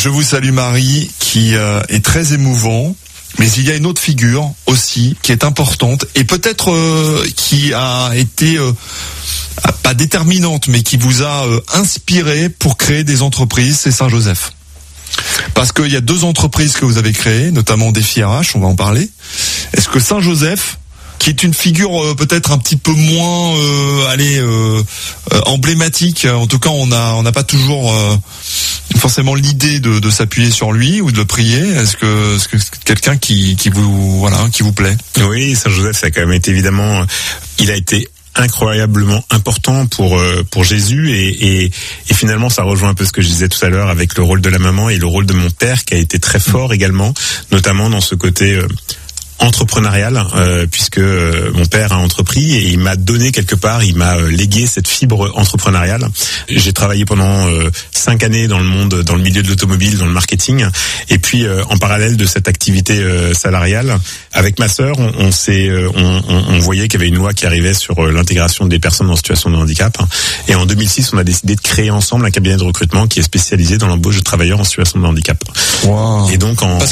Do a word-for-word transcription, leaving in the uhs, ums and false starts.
Je vous salue Marie, qui euh, est très émouvant. Mais il y a une autre figure aussi qui est importante et peut-être euh, qui a été euh, pas déterminante, mais qui vous a euh, inspiré pour créer des entreprises, c'est Saint-Joseph. Parce qu'il y a deux entreprises que vous avez créées, notamment Défi R H, on va en parler. Est-ce que Saint-Joseph, qui est une figure euh, peut-être un petit peu moins euh, allez, euh, euh, emblématique, en tout cas on n'a on n'a pas toujours euh, forcément l'idée de, de s'appuyer sur lui ou de le prier. Est-ce que, est-ce que c'est quelqu'un qui, qui vous voilà qui vous plaît? Oui, Saint-Joseph, ça a quand même été évidemment, il a été incroyablement important pour pour Jésus et, et et finalement ça rejoint un peu ce que je disais tout à l'heure avec le rôle de la maman et le rôle de mon père qui a été très fort également, notamment dans ce côté euh, entrepreneurial, euh, puisque euh, mon père a entrepris et il m'a donné quelque part, il m'a euh, légué cette fibre entrepreneuriale. J'ai travaillé pendant euh, cinq années dans le monde, dans le milieu de l'automobile, dans le marketing, et puis euh, en parallèle de cette activité euh, salariale, avec ma sœur, on, on s'est, euh, on, on, on voyait qu'il y avait une loi qui arrivait sur euh, l'intégration des personnes en situation de handicap, et en deux mille six, on a décidé de créer ensemble un cabinet de recrutement qui est spécialisé dans l'embauche de travailleurs en situation de handicap. Wow. Et donc en